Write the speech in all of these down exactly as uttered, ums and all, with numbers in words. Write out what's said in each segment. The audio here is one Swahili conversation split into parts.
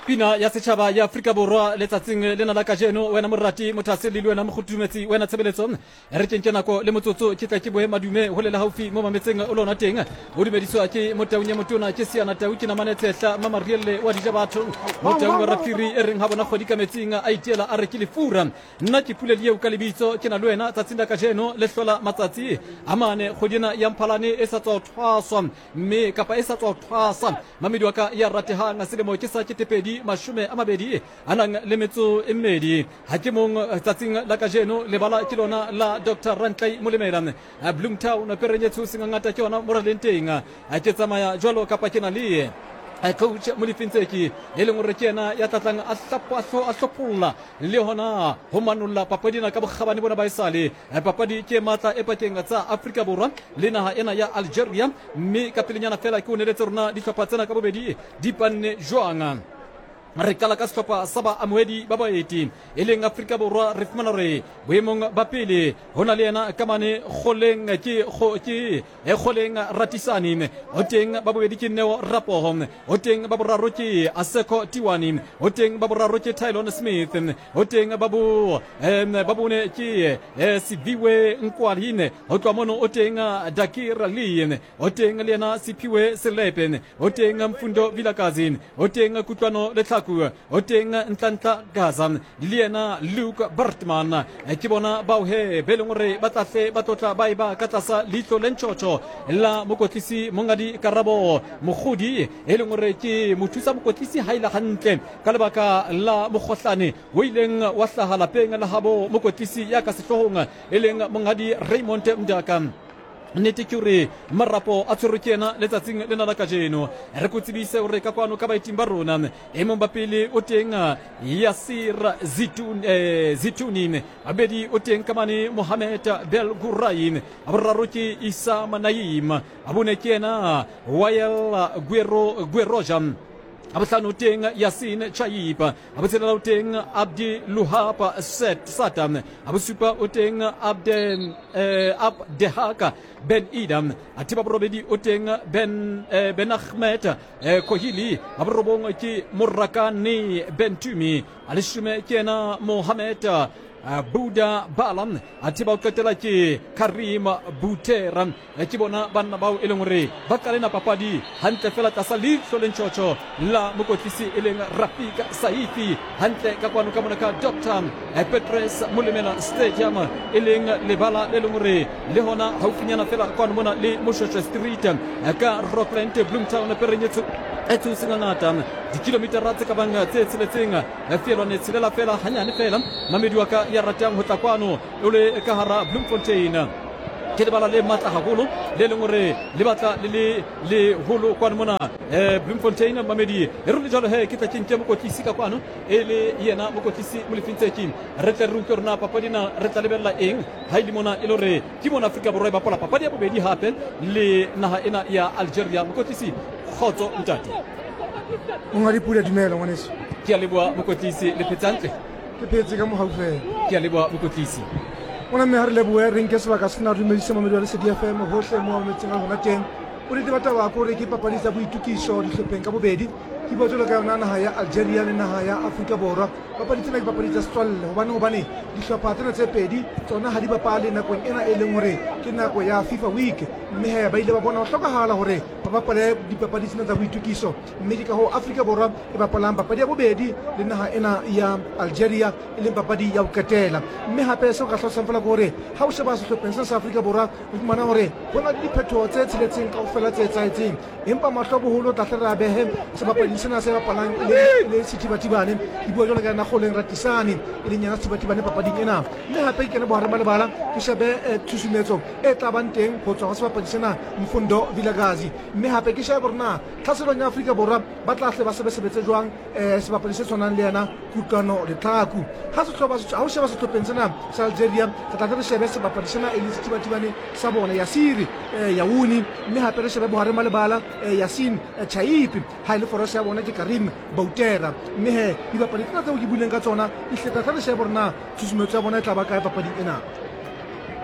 pina ya setšhaba ya Afrika Borwa letsatsing lena la kajeno wena morati mothase le wena mogotumetsi wena tshebeletso re tšentše nako le motsotso ke tla ke boe madume go lela gaufi mo mametseng o lona teng o dumediswa ke motaung ya motona ke seana tau ke namane tshehla mamariele wa dija batho motaung wa rapiri e reng ha bona kgodi ka metsing a itiela a re ke lefura nna ke puledi eo ka lebitso ke na le wena tsatsing la kajeno le hlola matsatsi a mane kgodina ya mphalane e sa tswa thwaswa mme kapa e sa tswa thwasa mamedi wa ka ya ratehang selemo ke sa ketepedi mashume a mabedi a nang le metso e mmedi ha ke mong tsatsing la kajeno lebala ke lona la Doctor Rantlai Molemela Bloomtown perenyetso sengangata ke yona moraleng teng a ke tsamaya jwalo kapa ke na le a coach Molefinteki e leng gore ke ena ya tlatlang a hlapa a hlopholla le hona ho manulla papadi na ka bokgabane bona ba isale papadi ke matla e pakeng tsa Afrika Borwa le naha ena ya Algeria mme ka pelenyana fela ke o neletse rona dihlopha tsena ka bobedi di panne jwang re kala ka sehlopha sa ba amohedi ba baeti e leng Afrika Borwa re fumana re boemong ba pele hona le yena ka mane kgoleng ke ke e kgoleng Ratisani o teng ba bobedi ke Neo Rapoho o teng ba boraro ke Aseko Tiwani o teng ba boraro ke Tylon Smith o teng ba bo em ba bone ke Siviwe Nkwaline o twa mono o teng Dakira Lee o teng le yena Siphiwe Selepen o teng Mfundo Vilakazi o teng Kutlwano le o teng Ntlantla Gaza le yena Luke Bartman ke bona ba he be leng gore ba tlahle ba tlotla ba iba ka tlasa litlo le ntšotšo la mokotlisi Mongadi Karabo mogodi e leng gore ke mothusa mokotlisi ha ile hantle ka lebaka la mogohlane o ileng wa hlaha lapeng la habo mokotlisi ya ka sehlohong e leng Mongadi Raymond Mdaka nnete ke hore marapo a tshwerwe ke ena letsatsing lena la kajeno re ko tsebise hore ka kwano ka baeting ba rona e mong ba pele o teng Yasir Zituni Zituni abedi o teng ka mane Mohamed Bel Gurain a boraro ke Isa Manaim a bone ke ena Wael Guero Guerojam a bohlano teng Yasin Chaipa a botshelela o teng Abdi Luhapa Set Satam a bosupa o teng Abden Abdehaka Ben Idam a tiba borobedi o teng Ben Ben Ahmed Kohili a borobong ke Murakani Bentumi a leshume ke ena Mohamed Buda Balam a tiba o qetela ke Karim Butera ke bona banna bao e leng hore ba kalena papadi hantle fela tlasa leihlo le ntšhotšo la mokotlisi e leng Rafika Saifi hantle ka kwano ka mona ka Doctor Petrus Molemela Stadium e leng lebala le leng hore le hona haufinyana fela kwano mona le Moshweshwe Street ka Rockland Bloomtown perenyetso e thusengangata dikilometera tse ka bang tse tsheletseng feelwane tshelela fela hanyane fela mamedi wa ka ya ratang ho tla kwano o le ka hara Bloemfontein ke lebala le matla haholo le leng hore le batla le le le holo kwano mona eh Bloemfontein mamedi e re le jalo he ke tla ke nke mokotlisi ka kwano e le yena mokotlisi Molefinteki re tle re utlwe rona papadina re tla lebella eng ha ile mona e le hore ke mona Afrika Borwa e bapala papadi ya bobedi hape le naha ena ya Algeria mokotlisi khotso ntate Mongadi Pula dumela ngwaneso ke a leboa mokotlisi le phetsantle ke phetse ka mohaufe ke a leboa mokotlisi ona me ha re leboe re nke sebaka sena re dumedisa mamedi wa Lesedi F M hohle mo metseng a hona teng o di debata wa ko re ke papadi tsa boitukiso dihlopheng ka bobedi ke bua jwalo ka yona naha ya Algeria le naha ya Afrika Borwa papadi tsena ke papadi tsa setswalle hobane hobane dihlopha tsena tse pedi tsona ha di bapale nakong ena e leng hore ke nako ya FIFA Week mme he ba ile ba bona ho hlokahala hore ba bapale dipapadi tsena tsa boitukiso mme ke ka ho Afrika Borwa e bapalang papadi ya bobedi le naha ena ya Algeria e leng papadi ya ho qetela mme hape se ka hlosang fela gore ha o sheba sehlopheng sa Afrika Borwa o fumana hore bona le diphetho tse tsheletseng kaofela tse etsahetseng empa mahloboholo tla hlera behe sebapadi sena se bapalang le le Sithibatibane ke bua jwalo ka na Kgoleng Ratisani e leng yana Sithibatibane papading ena mme hape ke ne bohare ba lebala ke shebe thusumetso e tla bang teng ho tswa ho sebapadi sena Mfundo Vilakazi mme hape ke shebe rona tlhaselong ya Afrika Borwa ba tla hle ba sebe sebetse jwang sebapadi se tshwanang le yana Kutlwano Lethaku ha se tloba ha o sheba sehlopheng sena sa Algeria tla tla re shebe sebapadi sena e le Sithibatibane sa bona Yasiri Yauni mme hape re shebe bohare ba lebala Yasin Chaipi ha ile forosa ya bona ke Karim Boutera mme he di bapadi tsena tseo ke buleng ka tsona e hleka tla re shebe rona thusumetso ya bona e tla ba kae papading ena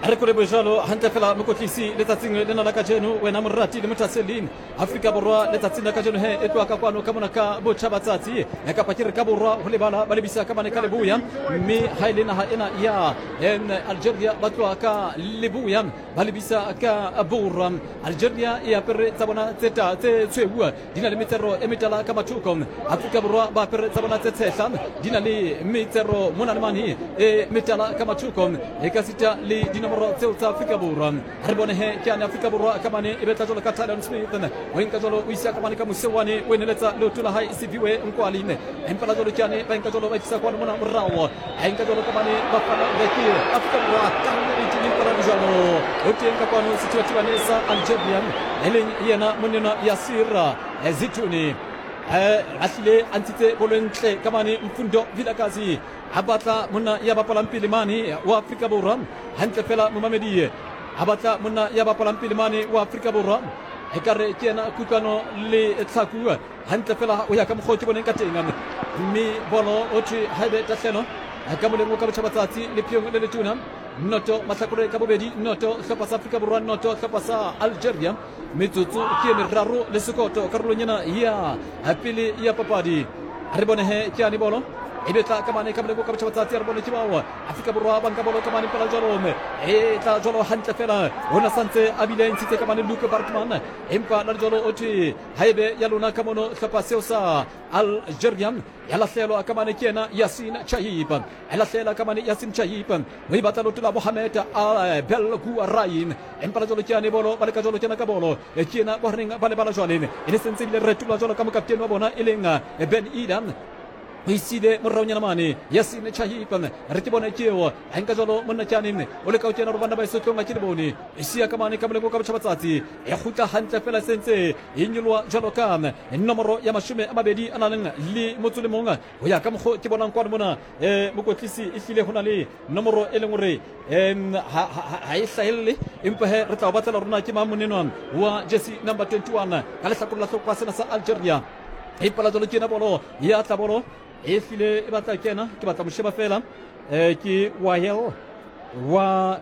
re ko le bojalo hantle fela mokotlisi letsatsing lena la kajeno wena morati le motaselin Afrika Borwa letsatsing la kajeno he e tloa ka kwano ka mona ka botjha batsatsi e ka pakere ka borwa ho lebala ba lebisa ka mane ka lebuya mme ha ile naha ena ya en Algeria ba tloa ka lebuya ba lebisa ka borwa Algeria e apere tsa bona tseta tse tshweu dina le metero e metala ka mathuko Afrika Borwa ba apere tsa bona tse tshehla dina le metero mona le mani e metala ka mathuko e ka sita le dinomoro tseo tsa Afrika Borwa re bone he ke ana Afrika Borwa ka mane e betla jolo ka Thailand Smith o inka jolo o isa ka mane ka Musewane o eneletsa le tula hai siviwe nkwalime empa la jolo kyane ba inka jolo ba isa kwa mona morao a inka jolo ka mane ba fala ngeki Afrika Borwa ka mane tini para jolo o tenka kwa no situatiwane sa Algeria eleng yena monena Yasira Zitouni eh asile antite bolentle ka mane mfundo Vilakazi abatla mona ya bapalampile mani wa Afrika Borwa hantle fela momamedi abatla mona ya bapalampile mani wa Afrika Borwa e kare kena kukano le tlhakua hantle fela o ya ka mkhoti boneng ka tenga mme bolo o thi haebe tahleno ka molengo ka botshabatsatsi le piong le letuna noto matlakore ka bobedi noto hlapa sa Afrika Borwa noto hlapa sa Algeria metsotso ke meraro le sekoto karolonyana ya apile ya papadi re bone he ke ani bolo ebetla ka mane ka molengo ka botshabatsatsi re bone kibawa Afrika Borwa banka bolo ka mane pela jolome e tla jolo hantle fela hona santse abile ntse ka mane Luke Bartman empa la jolo oti haebe ya lona ka mono hlapa seo sa Algeria ya lahlelo ka mane kena Yasin Chahib ya lahlela ka mane Yasin Chahib we batalo tula Mohamed Belgu Rain empa la jolo kyane bolo ba le ka jolo kena ka bolo e kena bo ringa ba le bala jolene e sentse bile retula jolo ka mo kapteni wa bona elenga Ben Idan iside moraunyana mane Yasin Chahib re ke bona keo enka jolo monna tjane o le ka utena ro bana ba isotlonga ke le bone isia ka mane ka mole ka botshabatsatsi e khutla hantle fela sentse e nyolwa jolo ka nomoro ya mashome a mabedi a nang le motsole monga ho ya ka mkho ke bona nkwana mona e mokotlisi e hlile hona le nomoro e leng hore em ha e hlahelle empa he re tla batla rona ke mamonenwa wa jersey number twenty-one ka le hlakola hlokwa sena sa Algeria e pala jolo kena bolo ya tla bolo e file e batla kena ke batla mosheba fela eh ke Wahel wa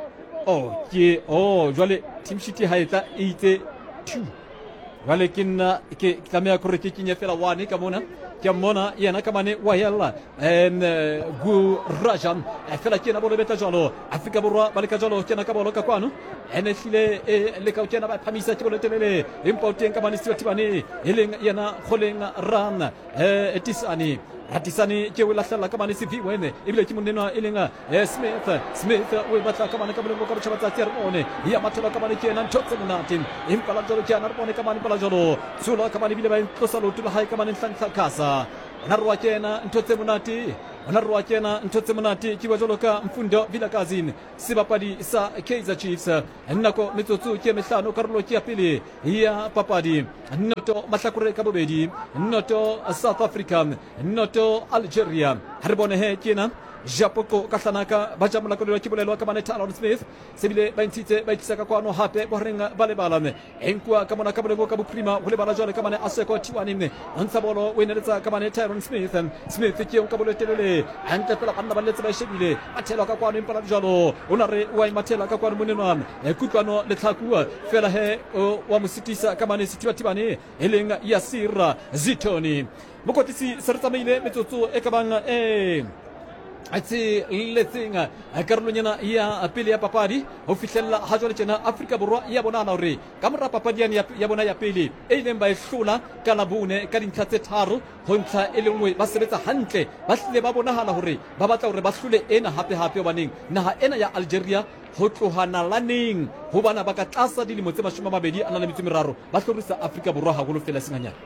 oh ke oh jwale team sheet ha etla eight two jwale kena ke tlameha gore ke kenye fela one ka mona ke mona yena ka mane Wahel en gu Rajan e fela kena bolo beta jalo Afrika Borwa ba le ka jalo kena ka bolo ka kwano ene file e le ka kena ba phamisa ke bolo telele important ka mane siwatibane eleng yena kholenga ran eh etisani Ratisani ke wela hlala ka mane sivi wene ebile ke monenwa elenga Smith Smith we batla ka mane ka boleng ka botshabatsatsi ya rone ya mathola ka mane ke ena ntotse monatin impala jolo ke ana rone ka mane pala jolo tsula ka mane bile ba tlosa lo tula hai ka mane ntla kasa ona rwa ke ena ntotse monati ona rwa ke ena ntotse monati ke ba jolo ka mfundo Vilakazi sibapadi sa Kaizer Chiefs nnako metsotso ke mehlano karolo ke ya pele ya papadi noto mahlakore ka bobedi noto South Africa noto Algeria re bone he kena Japoko katlanaka bajamula ko ke bolelo ka mane Thailand Smith sebile ba ntitse ba itsa ka kwano hape bo renga ba le balane enkwa ka mona ka bolelo ka boprima ho le bala jwale ka mane Aseko Tiwanime ntsa bolo o ineletsa ka mane Thailand Smith Smith ke on ka bolo telele ante pela kanna ba letse ba shebile athela ka kwano impala jalo ona re wa imathela ka kwano monenwa e kutlwano le tlhakua fela he wa musitisa ka mane Sitiwatibane elenga Yasira Zitouni mokotisi sertsamile metsotso e ka bang e atsi letsinga karolonyana ya pele ya papadi ho fihlella ha jwale tjena Afrika Borwa ya bonana hore ka mora papadi ya bona ya pele e ileng ba ihlola ka labone ka dintlha tse tharo ho ntsha e lengwe ba sebetsa hantle ba hlile ba bonahala hore ba batla hore ba hlule ena hape hape baneng naha ena ya Algeria ho tlohana laneng ho bana ba ka tlasa dilemo tse mashome a mabedi a nang le metso e meraro ba hlorisa Afrika Borwa haholo fela senganyana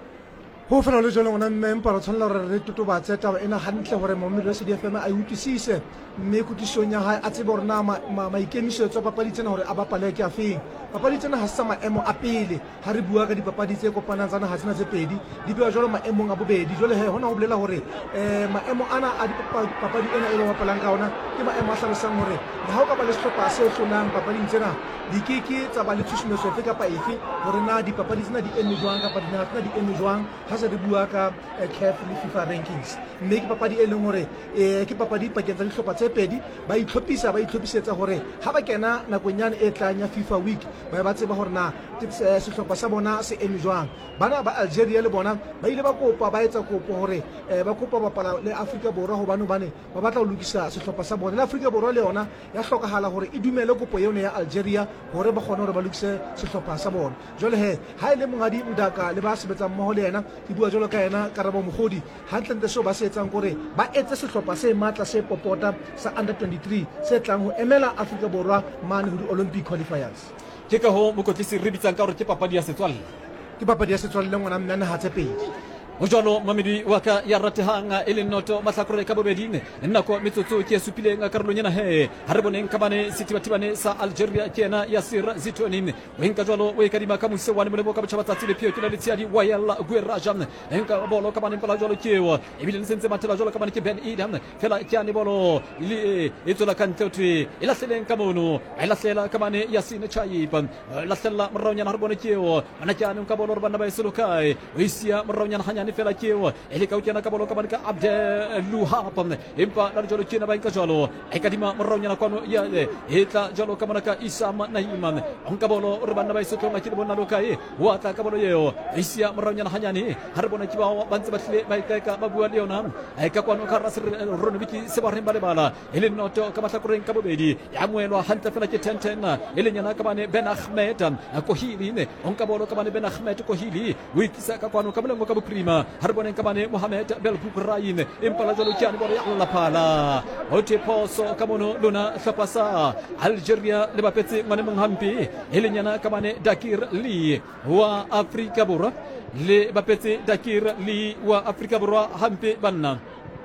ho fela le jalo ngwana mme empa re tshwanela re re totobatse taba ena hantle hore momedi wa S D F M a utlwisise mme kutisong ya hae a tsebe hore na maikemisetso a papadi tsena hore a bapale ke afeng papadi tsena ha se maemo a pele ha re bua ka dipapadi tse kopanang tsana ha tsena tse pedi di bewa jalo maemong a bobedi jwale he hona ho bolela hore eh maemo ana a dipapadi ena e ba bapalang ka ona ke maemo a hlalosang hore ha o ka ba le sehlopha se hlolang papading tsena di keke tsa ba le tshusumetso efe kapa efe hore na dipapadi tsena di eme jwang kapa dinaha tsena di eme jwang ha ha se re bua ka C A F le FIFA rankings mme ke papadi e leng hore ke papadi pakeng tsa dihlopha tse pedi ba itlhophisa ba itlhophisetsa hore ha ba kena nakong yane e tlang ya FIFA week ba ba tseba hore na sehlopha sa bona se eme jwang. Bana ba Algeria le bona ba ile ba kopa ba etsa kopo hore ba kopa bapala le Afrika Borwa hobane bane ba batla ho lokisa sehlopha sa bona le Afrika Borwa le yona ya hlokahala hore e dumele kopo yone ya Algeria hore ba kgone hore ba lokise sehlopha sa bona. Jwale he ha ile Monghadi Mdaka le ba sebetsang mmoho le yena ke bua jwalo ka yena Karabo Mogodi hantle nte so ba se etsang gore ba etse sehlopha se matla se popota sa under twenty-three se tlang ho emela Afrika Borwa mane ho di-Olympic qualifiers. Ke ka ho mokotlisi re bitsang ka hore ke papadi ya setswalle ke papadi ya setswalle le ngwana mme ha tse pedi o jalo mamedi wa ka ya ratehang e leng noto mahlakore ka bobedi nako metsotso ke supileng karolong ena he ha re boneng ka bane setibatibane sa Algeria ke ena Yasir Zitoni we nka jalo we kadima ka mose wane molebo ka botjhabatsi le pio ke le tsiadi wa yalla Guerraja nka bolo ka bane pela jalo kewa e bile ntse matela jalo ka bane ke Ben Idam fela ke ane bolo ile e tsola ka ntotwe ila seleng ka mono ila sela ka bane Yasin Chaiban la sela mronya na bone kewa ana ke ane ka bolo bana ba isulukai we sia mronya hanya ni fela kewa ele ka utjana ka bolo ka bane ka Abdeluhab impa la jalo kina ba nka jalo e kadima mronya na kwano ya etla jalo ka bane ka Isam Naiman onka bolo re bana ba isutonga ke bona lokai wa ta ka bolo yeo isia mronya na hanya ni har bona ki ba bantse batle ba ka ba bua le yona e ka kwano ka rasre rono biki se ba remba le bala ele noto ka batla koreng ka bobedi ya moelwa hanta fela ke ten ten ele nyana ka bane Ben Ahmed ko hili ne onka bolo ka bane Ben Ahmed ko hili wikisa ka kwano ka bele mo ka prima har bona ka bane Mohamed Belkukrain impala jalo kiani bolo ya la pala ote poso ka mono luna sapasa Algeria le bapetse mane manghampi ele nyana ka bane Dakir Li wa Afrika Borwa le bapetse Dakir Li wa Afrika Borwa hampe banna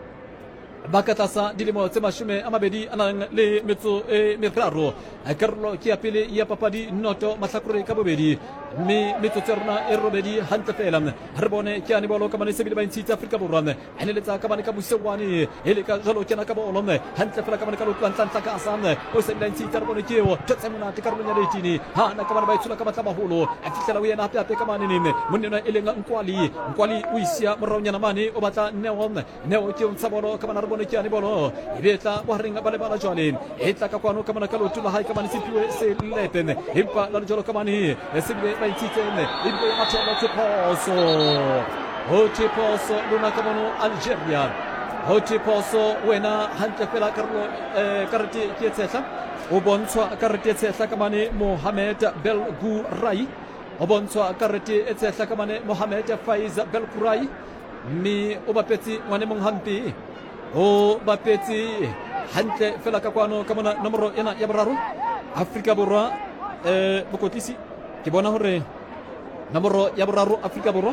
bakatasa dilimo tse mashome a mabedi anang le metso e meraro karlo ke apele ya papadi noto mahlakore ka bobedi me metso tsona e robedi hantle fela re bone ke ane bolo ka mane sebile ba ntshitse Afrika Borwa ene le tsa ka mane ka busewani ele ka jalo ke na ka bolo hantle fela ka mane ka lo tlantla ntla ka asane o se bile ntshitse re bone ke o tse mona te karolo ya letini ha na ka mane ba itsula ka batla baholo a fitlela o yena hape hape ka mane ne monena ele nga nkwali nkwali o isia moronya na mane o batla neo neo ke o tsabolo ka mane re bone ke ane bolo ibetla bo ringa bale bala jwale etla ka kwano ka mane ka lo tula hai ka mane sipiwe se lepen impa la jolo ka mane sebile ba ntshitse ne ibe mathola ke poso o te poso luna ka mono Algeria o te poso wena hantle fela karlo karate ke tsetsa o bontshwa karate tsetsa ka mane Mohamed Belkurai o bontshwa karate tsetsa ka mane Mohamed Faiz Belkurai mi o bapetsi ngwane monghampi o bapetsi hantle fela ka kwano ka mona nomoro ena ya boraro Afrika Borwa eh bokotlisi ke bona hore nomoro ya boraro Afrika Borwa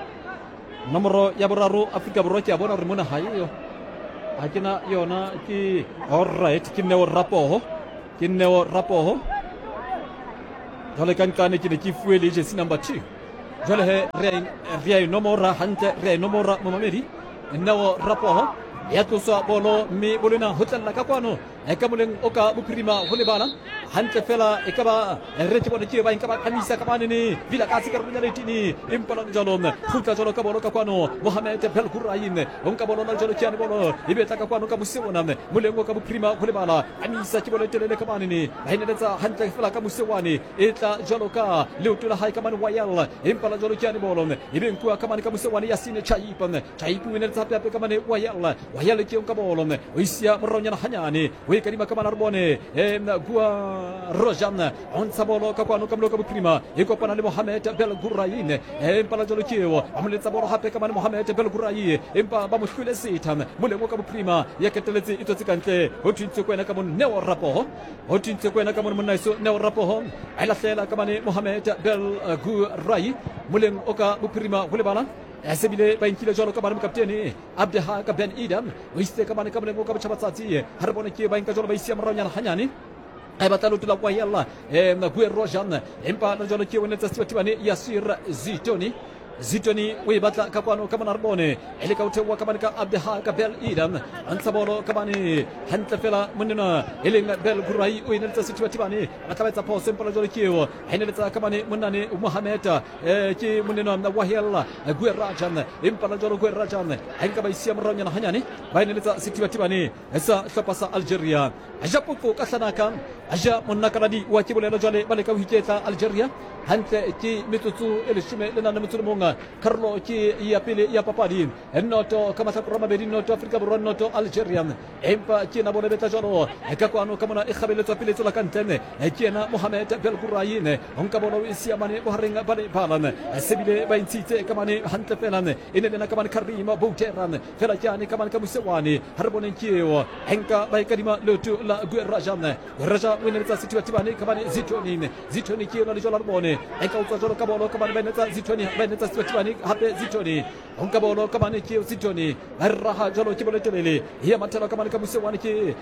nomoro ya boraro Afrika Borwa ke bona hore mona ha yo ha kena yona ke all right ke neo rapoho ke neo rapoho jale kan kane ke ne ke fuele je si number two jale he re re nomora hantle re nomora momamedi neo rapoho ya tlosa bolo me bolena hotella ka kwano e ka moleng o ka bophirima ho le bana hantle fela e ka ba re tshebona ke ba inka ba khamisa ka bana ni bila ka se ka runya letini impala jalo khutla jalo ka bolo ka kwano Mohamed Belkurai onka bolo na jalo kiani bolo ibeta ka kwano ka musewona moleng o ka bophirima ho le bana amisa ke bolo telele ka bana ni ba inetsa hantle fela ka musewani etla jalo ka leutula hai ka mane wayal impala jalo kiani bolo ibe nkua ka mane ka musewani Yasine Chaipan Chaipu inetsa pe ka mane wayal wayal ke onka bolo o isia moronya hanyane we kadima ka bana bone e gua Rojan on sabolo ka kwano ka mloka buprima e kopana le Mohamed Belkurai e pala jolo kiewo amletsa bolo hape ka mane Mohamed Belkurai empa ba mohlule setam mole mo ka buprima ya keteletse itotse kantle ho thintse kwena ka mon neo rapoho ho thintse kwena ka mon monaiso neo rapoho ala hlela ka mane Mohamed Belkurai moleng o ka buprima ho le bana asebile ba inkile jolo ka bana kapteni Abdeha ka Ben Idam o iste ka bana ka moleng o ka bchabatsatsi har bona ke ba inka jolo ba isia mranya hanyane ai batalo tula kwa yalla e Guerraja empa na jolo ke wena tsa tibane Yasir Zitoni Zitoni we batla ka kwano ka manarbone ele ka utewa ka manika abdeha ka bel idam ansabolo ka bani hantle fela munna ele bel gurai o inelta situati bani atabetsa po simple joli kiwo henelta ka bani munani Mohamed e ki munna na wahiyalla guerajan impala jolo guerajan henka bai siam ronya na hanyani bai nelta situati bani esa sapasa Algeria ajapuko kasanakan aja munna kaladi wakibole jole balika hiketa Algeria hante ki mitutu ele shime lena mitutu monga Carlo ki ya pili ya papadi noto kama sakrama bedi noto Afrika Buron noto Algeria empa ki na bole beta joro ekako anu kama na ikhabele to pili to la kantene ki na Mohamed Belgourayine onka bolo isia mane boharinga bale balan sebile baintite kama ni hante pelan ine na kama Karima Bouteran fela yani kama kamusewani harbonen kiyo enka bay kadima lotu la guerajan raja wineta situatibani kama zitoni zitoni kiyo na jolar bone enka utajoro kabolo kama beneta zitoni beneta situatibani hape zitoni onka bolo kama ni kiyo zitoni raha jolo kibole tolele ya matala kama kamusewani ki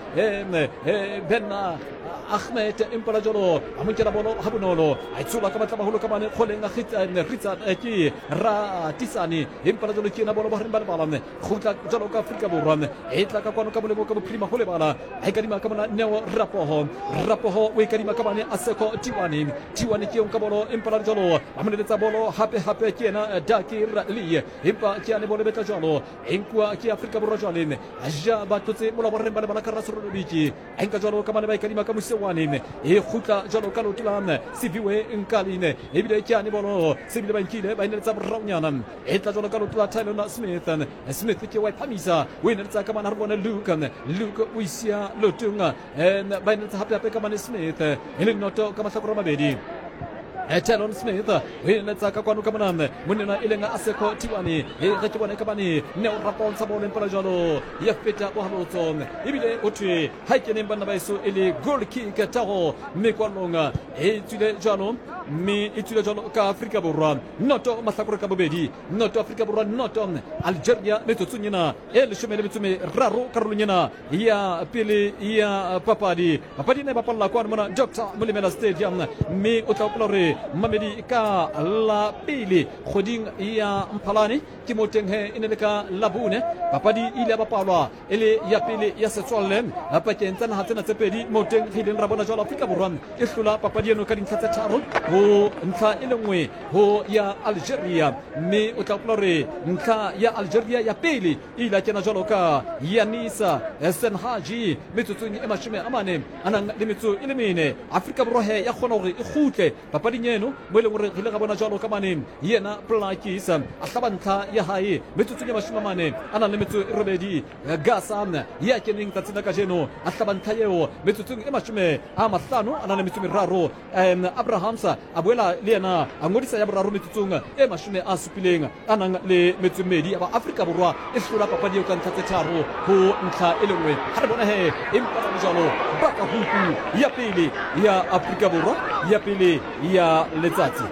benna Ahmed impala jolo amunkela bolo habunolo aitsula kama tabahulu kama ni kholenga khita ritsa ki ra tisani impala jolo ki na bolo bahrin bal balam khuta jolo ka Afrika Buron etla ka kono kabule boka prima hole bala ay kadima kama na newo rapoho rapoho we kadima kama ni aseko tiwani tiwani ki onka bolo impala jolo amune ta bolo hape hape ki na dakir li impa ki ane bolo beta jolo enkwa ki Afrika Buron jolin aja batute bolo bahrin bal bala karasuru biki enka jolo kama bay kadima kama sewani e khuta jolo kalo tulan sibiwe inkaline ebide ki ane bolo sibile bankile bayne ta rawnyana etla jolo kalo tulan Taylor Smith Smith ki wai pamisa winner kama harbona Luke Luke wisia lotunga en bayna hape hape kama Smith ele noto kama sakroma bedi Taylor Smith winner ka kwanu kama nam munena ilenga aseko tiwani e rakibona kama ni ne rapon sabole mpala jalo yafeta bohaloton ibile otwe haikene mbana baiso ele goal kick taho mekwalonga e tule jalo mi itule jalo ka Afrika Buron noto masakura kabedi noto Afrika Buron noto Algeria metotsunyina el shumele bitume raro karulunyina ya pili ya papadi papadi ne bapalla kwa mona Doctor Mulimela Stadium mi otaplore Mamedi ka la pili khoding ya mpalani kimotenghe ineleka labune papadi ile bapalwa ele ya pili ya setsolem apakentana hatana tepedi moteng hidin rabona jalo Afrika Buron islula papadi no kadin tataro ho nta ilengwe ho ya Algeria mi otaplore nka ya Algeria ya pili ila tena jalo ka ya Nisa Senhaji mitutuni emashime amane anang limitu ilimine Afrika Burohe ya khonori ikhute papadi nyeno mwele ngore gile gabona jalo kamane yena plakisa asabanta ya hai mitutuni emashime amane ana limitu robedi gasam ya kening tatsina kajeno asabanta yeo mitutuni emashime amasano ana limitu miraro Abrahamsa abuela lena angorisa ya braro mitutunga emashime asupilenga ana le mitumedi aba Afrika Burwa isura papadi yo kan tataro ho nka elwe harbona he impara jalo baka huku ya pili ya Afrika Burwa ya pili ya letsatsi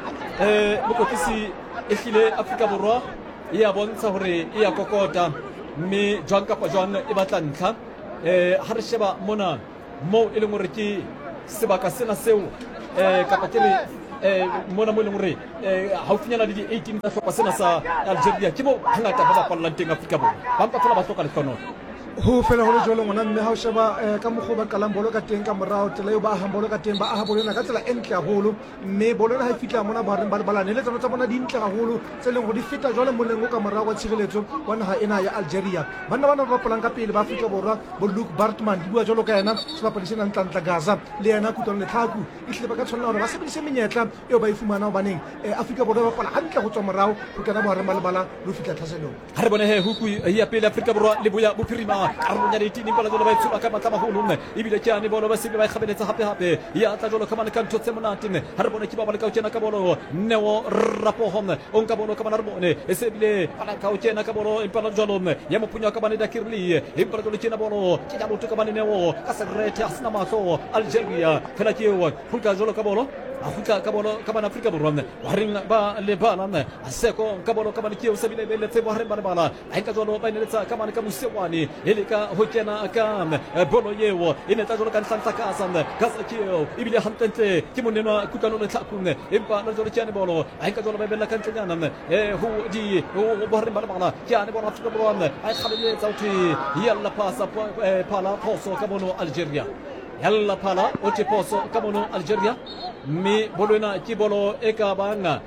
eh mokotisi ehile Afrika Burwa ya bontsha hore ya kokota me jwanka pa jwang e batlantlha eh harsheba mona mo elengore ki sebaka sena seo eh kapatele eh mona mo elengore eh haufinyana di eighteen tsa pasena sa Algeria kibo hangata ba ba lanteng Afrika Borwa ba mpa fela ba soka le kono ho fela ho jolo ngwana mme ha o sheba ka mokgo ba kalang bolo ka teng ka morao tsela yo ba ha bolo ka teng ba ha bolo na ka tsela entle haholo mme bolo ha e fitla mona ba reng ba balane le tsona tsa bona dintle haholo tseleng go di feta jole moleng o ka morao wa tshireletso bona ha ena ya Algeria bana bana ba palang ka pele ba Afrika Borwa bo Luke Bartman di bua jolo ka yena se ba padisena ntantla Gaza le yena kutlo le thaku ihle ba ka tshwana hore ba sebedise menyetla eo ba e fumana ba neng Afrika Borwa ba pala hantle go tswa morao go kana ba reng ba le bala lo fitla tlhaselong ha re bone he huku ya pele Afrika Borwa le boya bophirima armonya ditini pala jolo ba tsula ka matama hulung ibile kyane bolo ba sibe ba khabeletse hape hape ya tla jolo ka mana ka ntotse monatine ha re bone ki ba ba le ka utshena ka bolo newo rapohom onka bolo ka mana re bone esebile pala ka utshena ka bolo impala jolo ya mopunya ka bana da kirli impala jolo tshena bolo ki ja botu ka bana newo ka segrete asna maso Algeria fela kiwa hulka jolo ka bolo a khutla ka bolo ka bana Afrika Borwa wa reng ba le bala a seko ka bolo ka bana ke o se bile le tsebo re bana bala a ka jolo ba ineletsa ka bana ka Musewani ele ka ho kena ka bolo yeo ine tla jolo ka ntla ka asanda ka sekeo ibile hantentle ke monenwa kutlano le tlhakung empa na jolo tsane bolo a ka jolo ba bela ka ntlenyana eh ho di ho bo re bana bala ke ane bona Afrika Borwa a khalele tsauthi yalla pasa pala poso ka bono Algeria yalla pala o te poso ka bono Algeria me bolona ke bolo e ka banga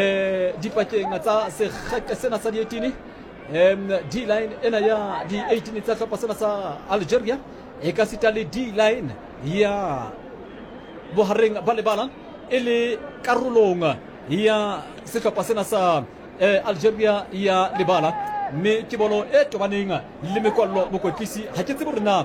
eh dipakeng tsa se khaka sena sa di eighteen em D-line ena ya di eighteen tsa hlopha sena sa Algeria e ka sita le D-line ya bohareng ba le bala ele karolong ya sehlopha sena sa Algeria ya le bala me ke bolo e tobaneng le mekwallo mokotlisi ha ke tsebe rena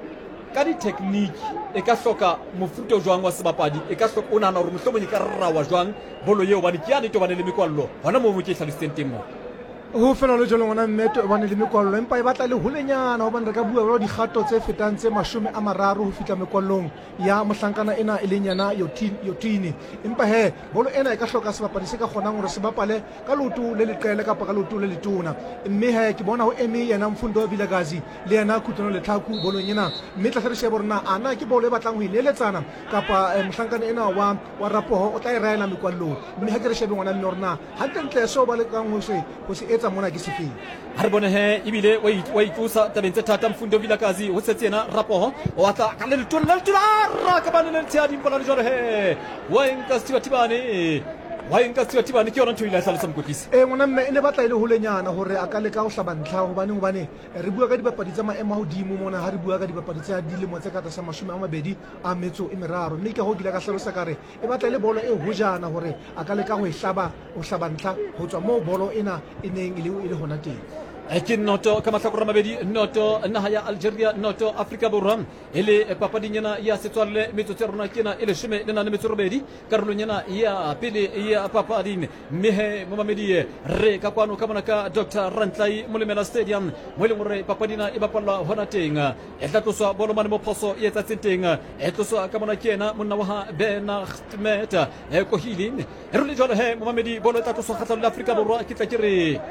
ka di technique e ka hloka mofuta jwang wa sebapadi e ka hloka ona na hore mohlomong e ka rrawa jwang bolo yeo bane ke ya ne tobane le mekwallo hona mo mo ke hlalositseng teng mo ho fela le jolo ngwana mmeto bane le mekwallo empa e batla le holenyana hobane re ka bua ba dikgato tse fetang tse mashome a mararo ho fitla mekwallong ya mohlankana ena e leng yana yotini empa he bolo ena e ka hloka sebapadi se ka kgonang hore se bapale ka loto le leqele kapa ka loto le letona mme he ke bona ho eme yena Mfundo Vilakazi le yana Kutlano le Tlhaku bolong ena mme tla re sheba rona ana ke bolo e batlang ho ileletsana kapa mohlankana ena wa wa Rapoho o tla e raela mekwallong mme ha ke re shebe ngwana mme rona ha ntle so ba le kang ho se ho se etsa mona ke sefe ha re bone he ibile wa itlosa tabeng tse thata Mfundo Vilakazi ho setse yena Rapoho o atla ka le letona le letona ka bana le tsiadi mpola le jore he wa enka stiwa tibane wa enka stiwa tibane ke yona ntho ile a hlalosa mokotlisi eh ngwana mme ene batla ile holenyana hore a ka le ka ho hlaba ntlha hobane hobane re bua ka dibapadi tsa maemo a hodimo mona ha re bua ka dibapadi tsa dilemo tse ka tsa mashome a mabedi a metso e meraro mme ke ho gila ka hlalosa kare e batla ile bolo e hojana hore a ka le ka ho e hlaba ho hlaba ntlha ho tswa mo bolo ena e neng ile ile hona teng ke noto ka mahlakore mabedi noto naha ya Algeria noto Afrika Borwa ele papadinyana ya setswalle metsotso rona kena ele shome le na le metso robedi karolonyana ya pele ya papadine mehe momamedi re ka kwano ka bona ka Doctor Rantlai Molemela Stadium mo le more papadina e bapalla hona teng e tla tloswa bolo mane mo phoso e etsa tsenteng e tloswa ka bona kena monna wa Benahmet e kohilin e re le jole he momamedi bolo e tla tloswa khatlalo la Afrika Borwa ke tla ke re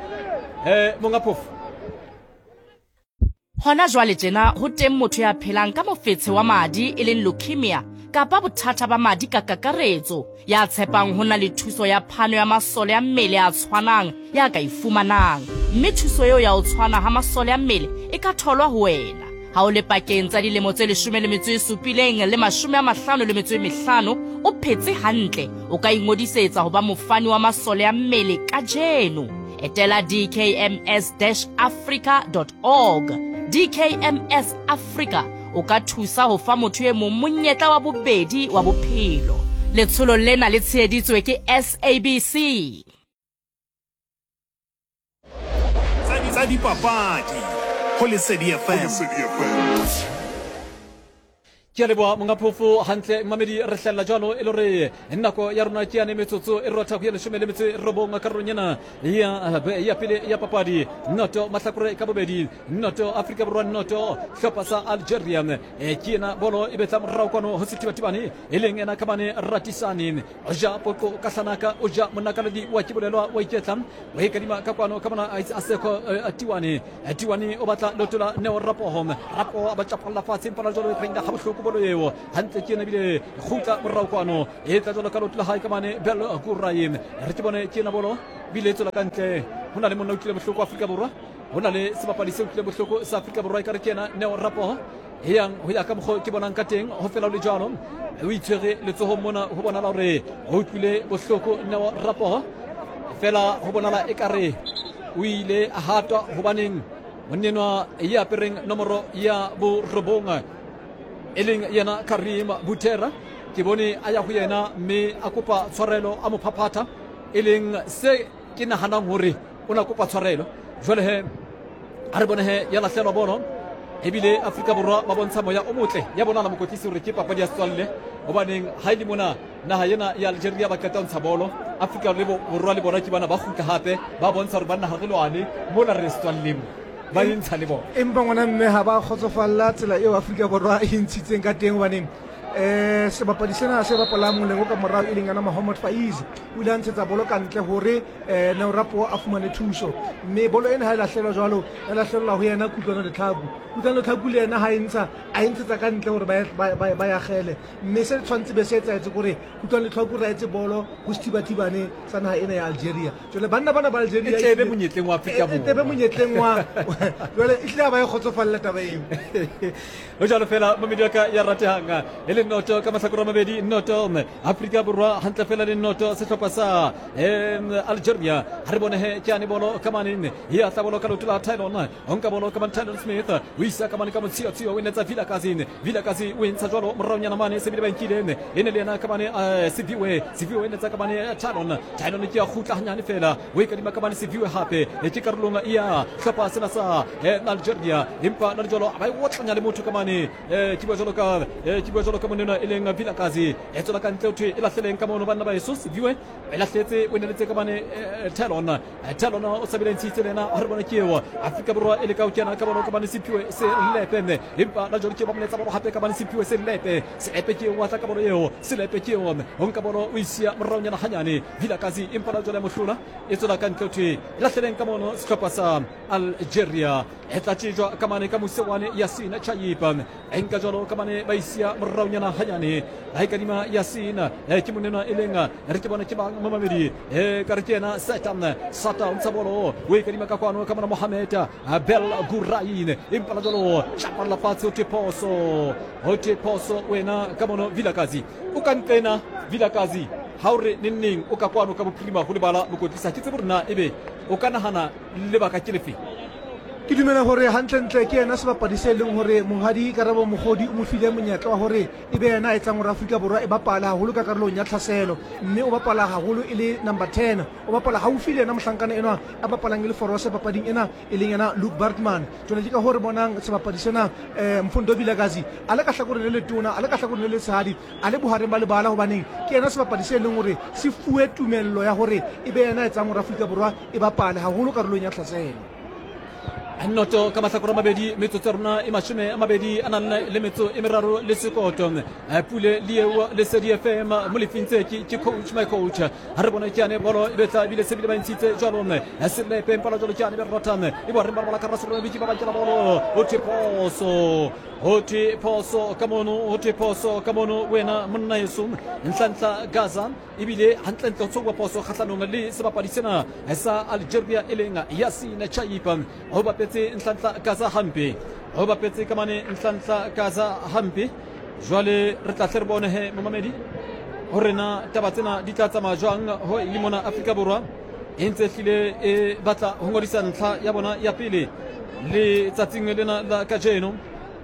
eh monga phofu hona jwale tjena ho teng motho ya phelang ka mofetshe wa madi e leng leukemia kapa bothata ba madi ka kakaretso ya tshepang hona le thuso ya phano ya masole ya mmele a tshwanang ya ka ifumanang mme thuso eo ya o tshwana ha masole ya mmele e ka tholwa ho wena ha o le pakeng tsa dilemo tse leshome le metso e supileng le mashome a mahlano le metso e mehlano o phetse hantle o ka ingodisetsa ho ba mofani wa masole ya mmele ka jeno etela d k m s dash africa dot org D K M S Africa o ka thusa ho fa motho e mong monyetla wa bobedi wa bophelo letsholo lena le tsheheditswe ke S A B C tsa dipapadi ho Lesedi F M ke le boa monga phofu hantle mamedi re hlalla jalo e lore nako ya rona ke ya ne metsotso e rota go ya leshome le metso robong ka ronyana ya ya pele ya papadi noto mahlakore ka bobedi noto Afrika Borwa noto hlopa sa Algeria e kena bolo e betla morao kono ho sitiba tibane e leng ena ka bane ratisani o ja poko ka sanaka o ja monakaledi wa kibolelwa wa iketlam wa ikadima ka kwano ka bana aseko atiwani atiwani o batla lotola ne o Rapoho Rapoho ba tshapalla fatse mpala jalo e prenga ha bohloko bolo yeo hantle ke na bile khutla morao kwano e tla tlola ka lotla hae ka mane bel kurayim re ke bone ke na bolo bile tlola ka ntle hona le monna o tlile bohloko Afrika Borwa hona le sebapadi se o tlile bohloko sa Afrika Borwa ka re kena Neo Rapoho e yang ho ya ka mokgo ke bonang ka teng ho fela le jalo o itshwere letsoho mona ho bona la hore ho tlile bohloko Neo Rapoho fela ho bona la ekare o ile a hatwa ho baneng monenwa ya pereng nomoro ya bo robonga eleng yena Karim Butera ke bone a ya ho yena mme a kopa tshwarelo a mo phaphata eleng se ke nahanang hore o na kopa tshwarelo jwale he a re bone he ya lahlelwa bono ebile Afrika Borwa ba bontsha moya o motle ya bona la mokotlisi hore ke papadi ya setswalle hobaneng ha ile mona naha yena ya Algeria ba ka tantsha bolo Afrika le borwa le bona ke bana ba kgutla hape ba bontsha hore banna ha re lwane mona re setswalle ba intsha le bona empa ngwana mme ha ba khotsofalla tsela eo Afrika Borwa e ntshitseng ka teng hobane eh sebapadi sena se bapala moleng o ka morao e leng ana Mohamed Faiz o ile a ntshetsa bolo ka ntle hore eh Neorapo a fumane thuso mme bolo ena ha e lahlela jwalo e lahlela ho yena Kutlwano Letlhaku Kutlwano Letlhaku le yena ha e ntsha a e ntshetsa ka ntle hore ba ba ba ya gele mme se tshwantse be se etsa etse gore Kutlwano Letlhaku ra etse bolo go stibatibane sa naha ena ya Algeria jole banna bana ba Algeria e tebe monyetleng wa Afrika Borwa e tebe monyetleng wa jole e tla ba e khotsofalla taba eo o jalo fela mamedi ka ya ratehanga e le noto ka mahlakore mabedi noto Afrika Borwa hantle fela le noto sehlopha sa Algeria ha re bone he tjane bolo ka manene ya tla bolo ka lotula Thailand onka bolo ka man Thailand Smith o isa ka mane ka motsia tsio o netsa Vila Kazine Vila Kazi o entsa jwalo moraunyana mane se bile ba nkilene ene le yena ka mane Siviwe Siviwe netsa ka mane Thailand Thailand ke ya khutla hanyane fela o ikadima ka mane Siviwe hape e ke karolong ya hlopha sena sa Algeria impa na jwalo ba o tlanya le motho ka mane e ke bua jwalo ka e ke bua jwalo ka monena e leng Vila Kazi e tsola ka ntle o thwe e lahleleng ka mono bana ba eso Siviwe e lahletse o neletse ka mane Thailand Thailand o sabile ntshitse lena ha re bona kiewa Afrika Borwa e le ka o kena ka bona ka mane Siviwe se lepene impa na jwalo ke ba mletsa ba hape ka mane Siviwe se lepe se lepe ke wa tla ka bona eo se lepe ke o onka bona o isia moraunyana hanyane Vila Kazi impa na jwalo mohlula e tsola ka ntle o thwe e lahleleng ka mono sehlopha sa Algeria e tla tjejwa ka mane ka Musewane Yasin Chayipa enka jwalo ka mane ba isia moraunyana hanyane ha ikadima Yasin e ke monena e lenga re ke bona ke ba mamedi e ka re kena Satan Satan tsabolo o ikadima ka kwano ka mona Mohamed Bel Gurain impa na jwalo chapa la fatse o te poso o te poso wena ka mono Vila Kazi o ka ntena Vila Kazi haure ninning o ka kwano ka bophirima go le bala bokotlisa ke tseborna ebe o ka nahana le baka ke lefe ke dumela hore hantlentle ke yena sebapadi se leng hore Monghadi Karabo Mogodi o mo file monyetla wa hore ebe yena a etsang hore Afrika Borwa e bapala haholo ka karolong ya tlhaselo mme o bapala haholo e le number ten o bapala haufi le yena mohlankana ena a bapalang e le foro sebapading ena e leng yena Luke Bartman jone ke ka hore bonang sebapadi sena Mfundo Vila Kazi a le ka hlakoreng le letona a le ka hlakoreng le letshadi a le bohareng ba lebala hobaneng ke yena sebapadi se leng hore se fuwe tumello ya hore ebe yena a etsang hore Afrika Borwa e bapale haholo karolong ya tlhaselo noto ka mahlakore mabedi metsotso rona e mashome a mabedi a nang le metso e meraro le sekoto pule lieo le S D F M mo lefintse ke coach my coach ha re bona ke ane bolo e betla bile se bile ba ntshitse jwalo a se le pempa la jwalo ke ane be rotane e bo re ba ka rasolo bitsi ba ba tsela bolo o te poso o te poso ka mono o te poso ka mono wena monna yeso ntlanhla Gaza ibile hantlentle tsogwa poso khatlanong le sebapadi sena sa Algeria e lenga Yasin Chayipa ho ba petse ntlanhla Gaza hampe ho ba petse ka mane ntlanhla Gaza hampe jwale re tla hle re bone he momamedi hore na taba tsena di tla tsamaya jwang ho ile mona Afrika Borwa e ntse hlile e batla ho ngodisa ntlha ya bona ya pele le tsatsing lena la kajeno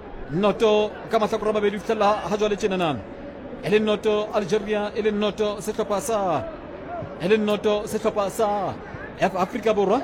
noto ka mahlakore mabedi fitla ha jwale tjenana e le noto Algeria e le noto sehlopha sa e le noto sehlopha sa Afrika Borwa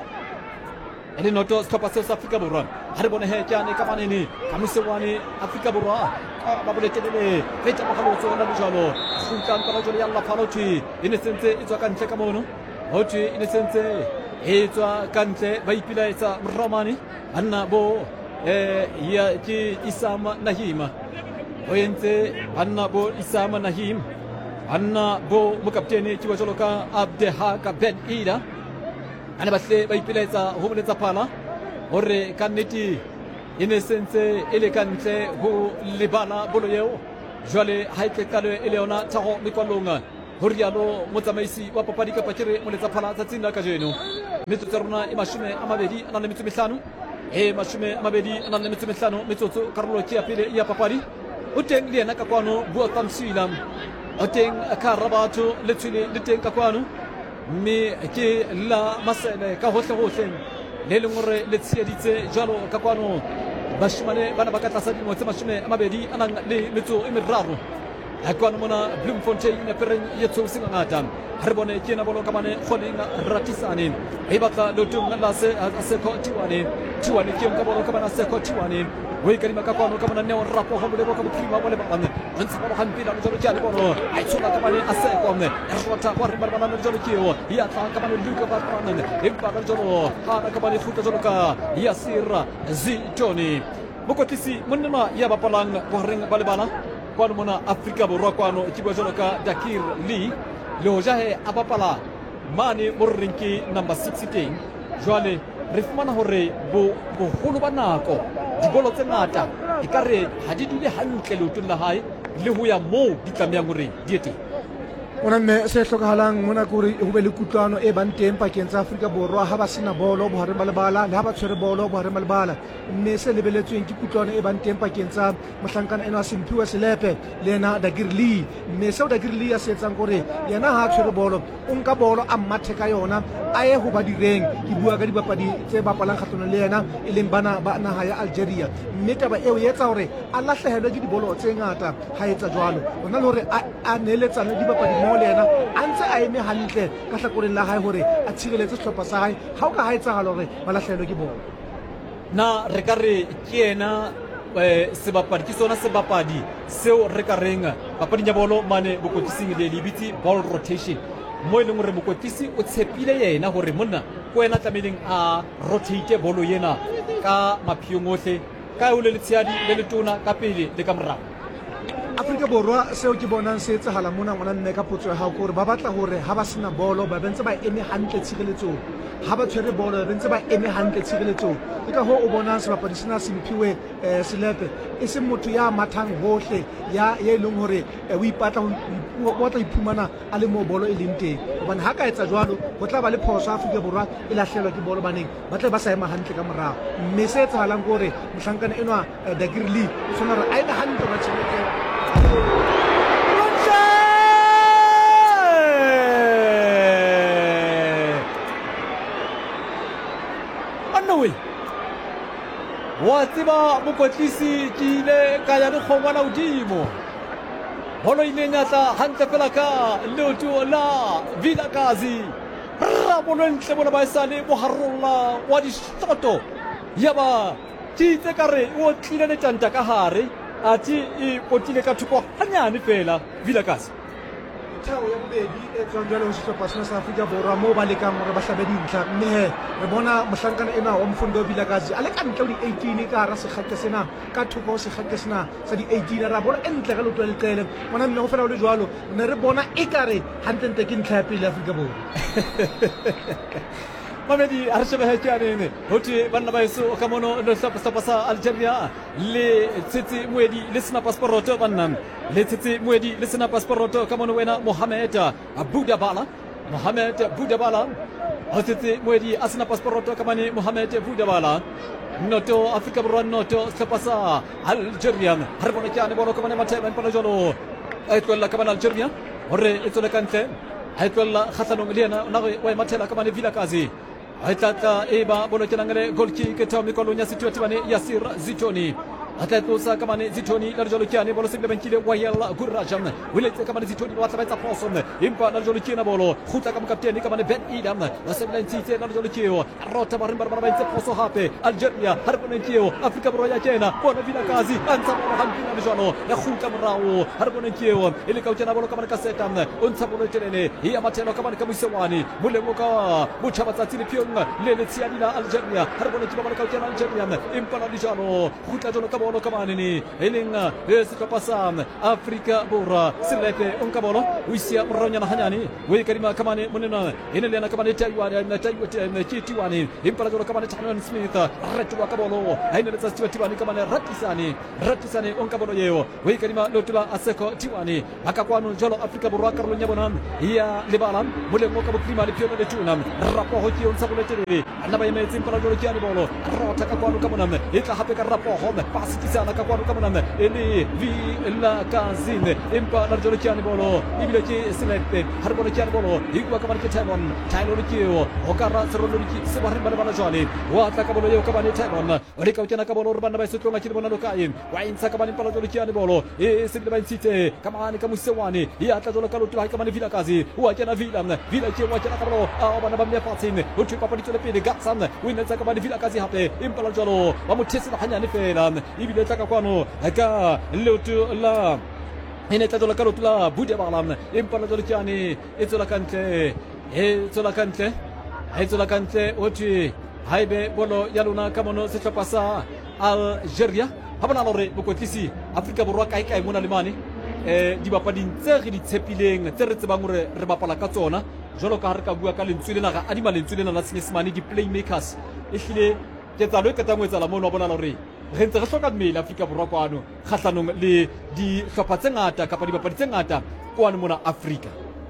e le noto sehlopha sa Afrika Borwa ha re bone he tjane ka manene ka Musewane Afrika Borwa ba boletelele feta magalotso la jalo khutla ka jalo ya la paloti ine sentse e tswa ka ntle ka mono hoti ine sentse e tswa ka ntle ba ipilaetsa Romani anna bo eh ya ki Isama Nahima o entse anna bo Isama Nahim anna bo mokaptene ki wa jalo ka Abdehaka Ben Ida ana batle ba ipiletsa ho boletsa phala hore ka nnete ene sentse ele ka ntle ho lebala bolo yeo jwale ha itle kale ele ona tsago mikwalonga hore yalo motsamaisi wa papadi ka pakere moletsa phala tsatsing la kajeno metsotso rona e mashome a mabedi ana le metso mehlano e mashome a mabedi ana le metso mehlano metsotso karolo ke ya pele ya papadi o teng le yena ka kwano bua tamsila o teng ka rabato le tswile le teng ka kwano mme ke la masele ka hohle hohle le leng hore le tsieditse jalo ka kwano bashimane bana ba ka tlasa dilemo tse mashome a mabedi a nang le metso e meraro a kwano mona Bloemfontein e pereng ye tsosi ngata ha re bone ke na bolo ka mane kholinga ratisane e batla lotung la se se ko tiwane tiwane ke ka bolo ka bana se ko tiwane o ikadima ka kwano ka mona ne o rapo ho le ka bophima bo le ba bana ntse bolo hampila le jalo ke a bolo ai tsola ka mane a se ko ne e rota kwa re ba bana le jalo ke o ya tla ka mane luka ba bana e ba le jalo ha ka mane futa jalo ka Yasir Zitoni mokotlisi monna ya bapalang bo reng ba le bana kwano mona Afrika Borwa kwano ke bua jwalo ka Dakir Lee le hoja he a bapala mane mo rinki number sixteen jwale re fumana hore bo boholo ba nako dibolo tse ngata e kare ha di dule hantle leotong la hae le ho ya moo di tlamehang hore di ete ona mme se hlokahalang mona kore ho be le kutlwano e bang teng pakeng tsa Afrika Borwa ha ba sena bolo bohareng ba lebala le ha ba tshwere bolo bohareng ba lebala mme se lebeletsweng ke kutlwano e bang teng pakeng tsa mohlankana ena a Simphiwe Selepe le ena Dakir Lee mme seo Dakir Lee a se etsang kore yena ha a tshwere bolo o nka bolo a mmathe ka yona a ye ho ba direng ke bua ka dibapadi tse bapalang kgahlano le yena e leng bana ba naha ya Algeria mme taba eo e etsa hore a lahlehelwe ke dibolo tse ngata ha etsa jwalo ona le hore a neletsane dibapadi mo le yena a ntse a eme hantle ka hlakoreng la hae hore a tshireletse sehlopha sa hae ha o ka ha etsahala hore ba lahlehelwe ke bolo na re ka re ke yena sebapadi ke sona sebapadi seo re ka reng papading ya bolo mane bokwetising le lebitsi ball rotation mo e leng hore mokwetisi o tshepile yena hore monna ko wena tlameleng a rotate bolo yena ka maphiong ohle ka o le letshehadi le letona ka pele le ka morao Afrika Borwa seo ke bonang se etsahala mona ngwana mme ka potso ya hao gore ba batla hore ha ba sena bolo ba bentse ba eme hantle tshireletsong ha ba tshwere bolo ba bentse ba eme hantle tshireletsong ke ka ho o bonang sebapadi sena Simphiwe Selepe e se motho ya mathang hohle ya e leng hore o ipatla o batla iphumana a le mo bolo e leng teng hobane ha ka etsa jwalo ho tla ba le phoso Afrika Borwa e lahlehelwa ke bolo baneng ba tla ba sa ema hantle ka morao mme se etsahalang gore mohlankana enwa Dakir Lee o tshwana re a ena hantle ba tshireletsong wa tseba mokotlisi ke ile ka ya dikgongwana hodimo bolo ile nyatla hantle fela ka leoto la Vilakazi rabolo ntle bona ba esale boharolla wa dishoto yaba ke itse ka re o tlile le tanta ka hare ati e potile ka thupo hanyane fela Vilakazi thao ya bobedi e tswang jwale ho sehlopha sena sa Afrika Borwa moo ba lekang hore ba hlabe dintlha mme he re bona mohlankana ena wa Mfundo Vilakazi a le ka ntle ho di-eighteen ka hara sekgaqe sena ka thoko ho sekgaqe sena sa di-eighteen ra bona e ntle ka leoto le leqele ngwana mme ho fela ho le jwalo ne re bona e kare hantlentle ke ntlha ya pele Afrika Borwa Mamedi a re shebe ke anene hothi banna ba eso ka mono le sehlopha sa Algeria le tshetse moedi le sena passport banna le tshetse moedi le sena passport ka mono wena Mohamed Boudabala Mohamed Boudabala ho tshetse moedi a sena passport ka mane Mohamed Boudabala noto Afrika Borwa noto sehlopha sa Algeria ha re bona ke ane bona ka mane matheba mpana jolo a tlolla ka mane Algeria hore e tsole ka ntle a tlolla khatlanong le yena na wa mathela ka mane Vilakazi Aitata eba bolo kenangale goal kick taw mikolo nya situ tibane Yasir Zitoni atatosa kamane Zitoni la jolo kiane bolo sigle benkile wayala gurajam wilete kamane Zitoni wa tsabaitsa poson impa la jolo kiana bolo khuta kam kapteni kamane Ben Idam la sigle ntite la jolo kio rota barimbar barabaitsa poso hape Algeria harbone kio Afrika Borwa ya kena bona Vilakazi ansa bolo hambina le jolo la khuta mrao harbone kio ile kautena bolo kamane kasetam unsa bolo tenene ya matelo kamane kamusewani mulemoka buchabatsa tsili pio le le tsiani la Algeria harbone kiba bana kautena Algeria impala di jalo khuta jolo ka bolo kamane ni elinga le sitopasa Afrika Borwa Selepe on ka bolo wisia mronya na hanyani we karima kamane munena enele na kamane taiwani na taiwani na kitiwani impala jolo kamane Tanan Smith retwa ka bolo hainele tsa tiwani kamane ratisani ratisani on ka bolo yeo we karima lotula aseko tiwani akakwano jolo Afrika Borwa karlo nyabona ya lebalam mule mo ka boklima le piono le tunam rapo hoki on sabule tele anaba yemetsi impala jolo kiani bolo rota ka kwano kamona itla hape ka rapo home pasiti sana ka kwano kamona eli vi la kazine impala jolo kiani bolo ibile ki Selepe harbolo kiani bolo igwa kamane ke Taimon Tailo kio okara serolo ki sebare bana bana jole wa ta ka bolo yo kamane Taimon rika utena ka bolo urbana ba sutro ngakini bona lokai wa insa kamane impala jolo kiani bolo e sigle ba insite kamane kamusewani ya ta jolo kalutu kamane Vilakazi wa kena Vilam Vila ki wa kena ka bolo a bana ba mepatsin uthi papa ditole pele gatsam wina tsa kamane Vilakazi hape impala jolo ba mothesi na hanyane fela ibile tsa ka kwano ka lutu la ine tla jola kalutu la Boudabala impala jolo kiani etsola kante etsola kante etsola kante uthi haibe bolo yaluna kamono sehlopha sa Algeria ha bona hore bokotlisi Afrika Borwa kae kae mona le mane eh dibapading tse re di tshepileng tse re tsebang hore re bapala ka tsona jalo ka ha re ka bua ka lentswe lena ga adima lentswe lena la Senyesemane di playmakers e hlile ke tsa lo ke tsa moetsala mo no bona hore re ntse re hloka mmele Afrika Borwa kwano kgahlanong le di hlopha tse ngata kapa dibapadi tse ngata kwano mona Afrika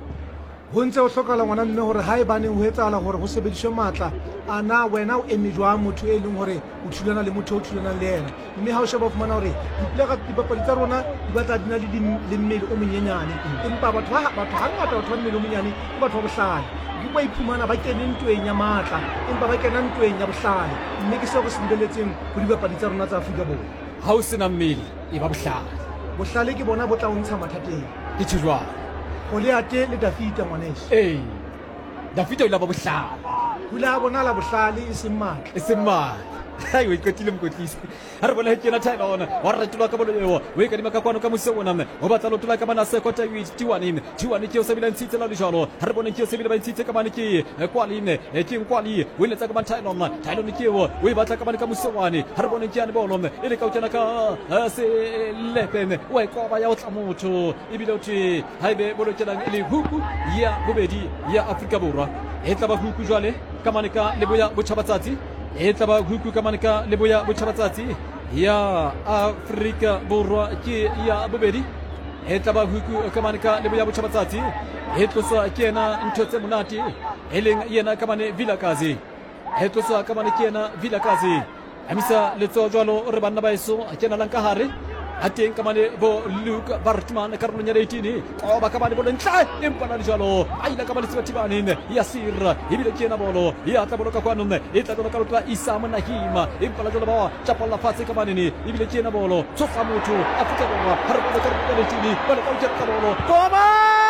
ho ntse o hlokala ngwana mme hore ha e baneng ho etsahala hore ho sebediswe matla ana wena o eme jwang motho e leng hore o thulana le motho o thulana le yena mme ha o sheba o fumana hore diplega dibapadi tsa rona di batla di na le le mmele o monyenyane empa batho ha batho ha ngata batho ba mmele o monyenyane ke batho ba bohlale di ba iphumana ba kene ntweng ya matla empa ba kena ntweng ya bohlale mme ke seo go se lebeletseng ho dibapadi tsa rona tsa Afrika Borwa ha o sena mmele e ba bohlale bohlale ke bona bo tla o ntsha mathateng ke tshwa Goliate le Dafita ngwaneso eh Dafita o ila ba bohlale hula bona la bohlale e seng matla e seng matla hai we kotile mkotlisi ha re bona he kena thaela ona wa re tlola ka bolo eo we ka di maka kwano ka mose ona mme o batla lo tlola ka bana se kota wi tiwane tiwane ke o sebila ntshitse la le jalo ha re bona ke o sebila ba ntshitse ka bana ke kwaline e ke nkwali we le tsa ka bana thaela ona thaela ne ke o we batla ka bana ka mose wane ha re bona ke ane bolo mme e le ka o tsena ka se lepeme we ko ba ya o tla motho e bile o thi haibe bolo tsena e le huku ya bobedi ya Afrika Borwa e tla ba huku jwale ka mane ka leboya botjhabatsatsi e tla ba huku ka mane ka leboya botjhabatsatsi ya Afrika Borwa ke ya bobedi e tla ba huku ka mane ka leboya botjhabatsatsi e tlosa ke ena ntho tse monate e leng yena ka mane Vilakazi e tlosa ka mane ke ena Vilakazi amisa letso jwalo re banna ba eso ke na lanka hare a teng ka mane bo Luke Bartman karolong ya eighteen o ba ka mane bo ntla empa na jalo a ila ka mane Sibatibane Yasir ibile kena bolo ya tla bolo ka kwano mme e tla ka lotla Isa Manahima empa la jalo ba chapalla fatse ka mane ni ibile kena bolo tsofa motho Afrika Borwa har bo ka ya eighteen ba ka utsa ka bolo toma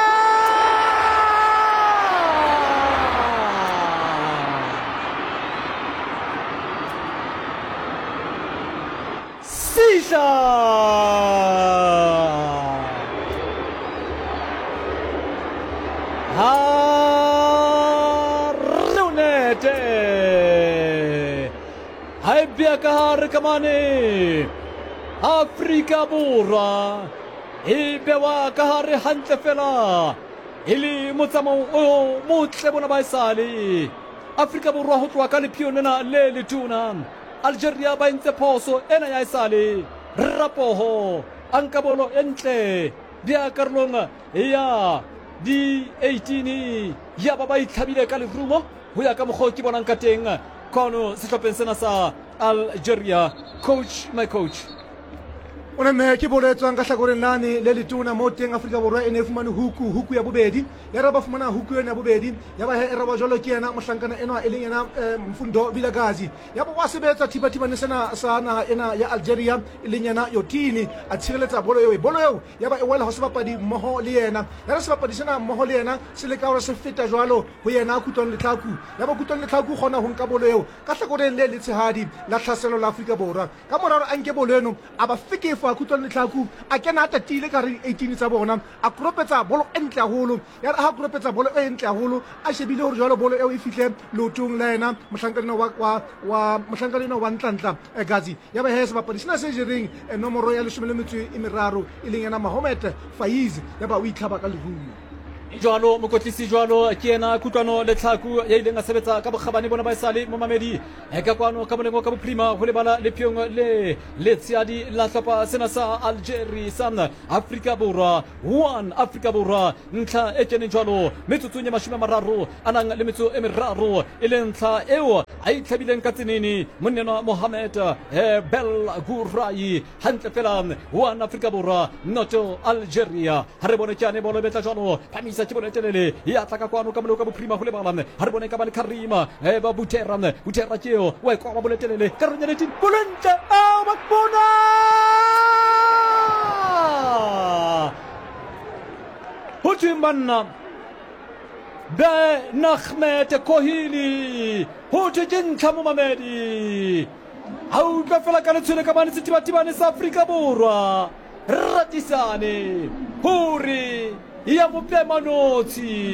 Sisa Harunete Hai biaka har kamane Afrika Borwa e bewa ka hare hantle fela ele motsamao o motle bona ba isale Afrika Borwa ho tloa ka lepionena le letuna Algeria ba intse phoso ena ya isale rapoho anka bolo entle dia karlong ya di eighteen ya ba ba itlhabile ka lerumo ho ya ka mogho ke bonang ka teng kono sehlopeng sena sa Algeria coach my coach ona me ke boletswang ka hlakoreng lane le letona mo teng Afrika Borwa e ne fumane huku huku ya bobedi ya raba fumana huku ya bobedi ya ba he raba jolo ke yena mohlankana ena e leng yena Mfundo Vilakazi ya ba wa sebetsa thiba thiba ne sena sana ena ya Algeria e leng yena Yotini a tshireletsa bolo eo bolo eo ya ba e wela ho sebapadi mmoho le yena ya re sebapadi sena mmoho le yena se le ka hore se feta jwalo ho yena kutong le tlaku ya ba kutong le tlaku gona ho nka bolo eo ka hlakoreng le le tshehadi la tlhaselo la Afrika Borwa ka moraro a nke bolo eno a ba fike fa kutong le tlaku a kena a tatile ka re eighteen tsa bona a kropetsa bolo entle haholo ya ha kropetsa bolo e entle haholo a shebile hore jwalo bolo eo e fihle lotong la yena mohlankana wa wa wa mohlankana wa Ntlantla Gazi ya ba he sebapadi sena se jereng nomoro ya leshome le metso e meraro e leng yena Mohamed Faiz ya ba o itlhaba ka lehumo jwalo mokotlisi jwalo ke ena kutlwano le tlhaku ya ileng a sebetsa ka bokgabane bona ba isale mo mamedi e ka kwano ka moneng ka boprima ho lebala le piong le le tsiadi la hlapa sena sa Algeria sana Afrika Borwa one Afrika Borwa ntlha e keneng jwalo metsotso nya mashome mararo anang le metso e meraro e le ntlha eo a itlhabileng ka tsenene monnena Mohamed e Bel Gurai hantle fela one Afrika Borwa noto Algeria ha re bone kyane bolo betla jwalo pamisa ke bona telele ya tla ka kwano ka moloka boprima ho lebala ha re bone ka ba le Karima e ba Butera Butera keo wa kwa ba bole telele ka re nyane tin bolente a ba bona ho tshimbanna be Nahmet Kohili ho tjentjha mo mamedi ha o tla fela ka le tshwele ka bane setibatibane sa Afrika Borwa ratisane hore ya mo pema notsi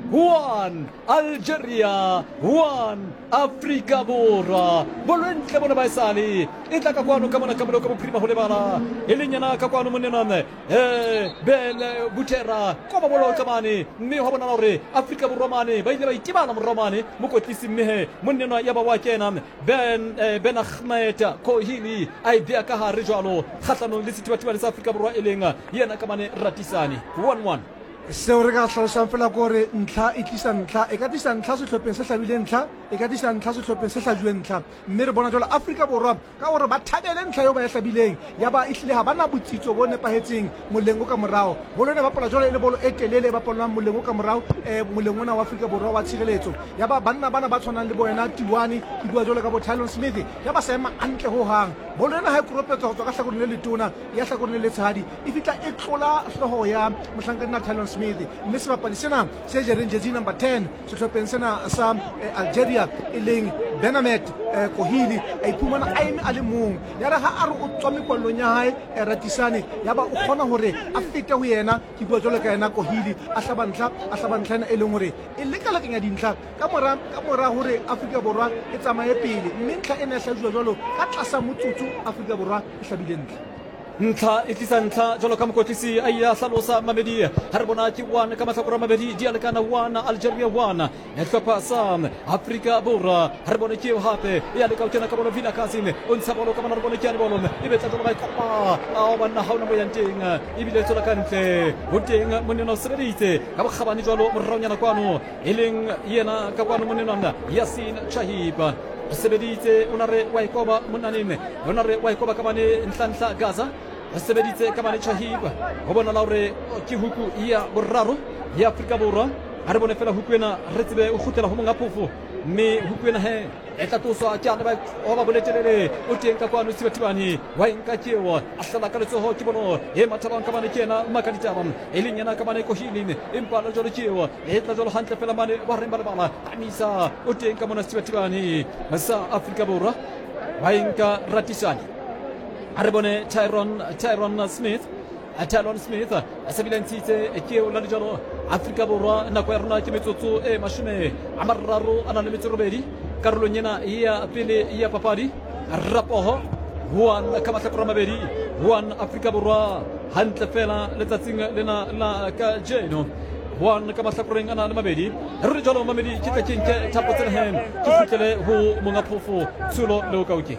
one Algeria one Afrika Borwa bolwentle bona baisali e tla ka kwano ka mona ka mona ka bophirima ho lebala e leng yana ka kwano monenane eh bele butera ko ba bolo kamane mme ho bona hore Afrika Borwa mane ba ile ba itibana moromane mokotlisi mme monenwa ya ba wa kena ben Ben Ahmed Kohili ai bia ka ha re jwalo kgatlano le setibatibane sa Afrika Borwa e leng yena ka mane Ratisane one one seo re ka hlalosang fela gore ntlha e tlisa ntlha e ka tlisa ntlha sehlopheng se hlabile ntlha e ka tlisa ntlha sehlopheng se hlajuwe ntlha mme re bona jwale Afrika Borwa ka gore ba thabele ntlha eo ba e hlabileng ya ba ehlile ha bana botsitso bo nepahetseng moleng o ka morao bolo ne ba pola jwale e le bolo e telele ba polang moleng o ka morao eh moleng ona wa Afrika Borwa wa tshireletso ya ba banna bana ba tshwanang le boena Tiwani ke bua jwale ka bo Tylon Smith ya ba sema antle ho hang bolo ena ha e koropetswa go tswa ka hlakoreng le letona ya hlakoreng le letshadi e fitla e tlola hloho ya mohlankana na Tylon Smith mme sebapadi sena se jereng jersey number ten sehlopheng sena sa Algeria e leng Ben Ahmed Kohili a iphumana a eme a le mong ya re ha a re o tswa mekwallong ya hae Ratisane ya ba o kgona hore a fete ho yena ke bua jwale ka yena Kohili a hlaba ntlha a hlaba ntlha e leng hore e le ka lekanya dintlha ka mora ka mora hore Afrika Borwa e tsamaye pele mme ntlha ena e hlajwa jwalo ka tlasa motsotso Afrika Borwa e hlabile ntlha ntlha e tlisa ntlha jwalo ka mokotlisi a ya hlalosa Mamedi ha re bona ke one ka mahlakore Mamedi di alekana one Algeria one e hlopha sa Afrika Borwa ha re bona ke hape ya le ka tsena ka bona Vina Kasim o ntsha bolo ka bona re bona ke a bolo e betsa tloba e kopa a bona ha ona mo yang teng e bile tsola ka ntle ho teng moneno sebeditse ka bokgabane jwalo moraunyana kwano e leng yena ka kwano moneno Yasin Chahiba sebeditse ona re wa ikoba monanene ona re wa ikoba ka bane ntlanhla Gaza sebeditse ka bane Chahiba go bona la hore ke huku ya boraro ya Afrika Borwa a re bone fela huku ena re tsebe o khutela ho monga phofo mme huku ena he e tla toswa ke ana ba o ba boletelele o teng ka kwano sibatibane wa nka kewa a hlala ka letsoho ke bono e mathabang ka bane kena makaditaba e leng yana ka bane Kohili empa la jolo kewa e tla jolo hantle fela mane ba re bala tamisa o teng ka mona sibatibane sa Afrika Borwa wa nka Ratisane a re bone Tyron Tyron Smith Tylon Smith a sebile ntshitse ke o la dijalo Afrika Borwa nako ya rona ke metsotso e mashome a mararo ana le metso robedi karolo nyena ya pele ya papadi rapoho one ka mahlakore a mabedi one Afrika Borwa hantle fela letsatsing lena la ka jeno one ka mahlakoreng ana le mabedi re jalo Mamedi ke tla kenke thapo tsena hen ke futlele ho monga phofo tsulo le o kauke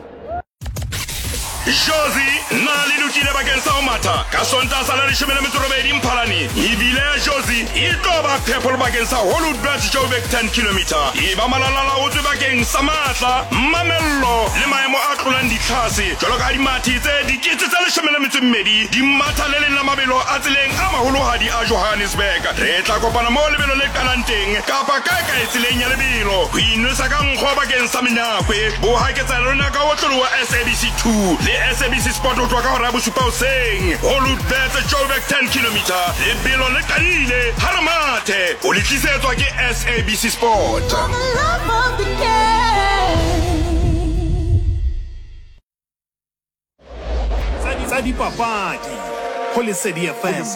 Josie na le lokile bakeng sa o matha ka sonta sa la leshome le metso robedi Mphalane ebile ya Josie e tlo ba phepholo bakeng sa Hollywood Branch Joburg ten kilometer e ba malalala ho tswe bakeng sa matla mamello le maemo a tlolang ditlhase jwalo ka dimathi tse diketse tsa leshome le metso mmedi di matha le leng la mabelo a tseleng a maholohadi a Johannesburg re tla kopana mo lebelo le kananteng kapa ka ka etseleng ya lebelo ho inwesa ka nkgwa bakeng sa menyakwe bo haketsa lona ka otlolo wa S A B C two S A B C Sport o tloa ka hora bosupa hoseng Hollywood Branch Joburg ten kilometer lebelo le kanile haramate o le tlisetswa ke S A B C Sport tsa dipapadi ho Lesedi F M